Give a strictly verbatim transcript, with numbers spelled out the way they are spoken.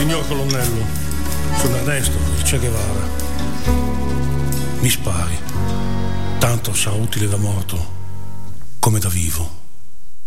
Signor colonnello, sono Ernesto, il Che Guevara. Mi spari, tanto sarà utile da morto come da vivo.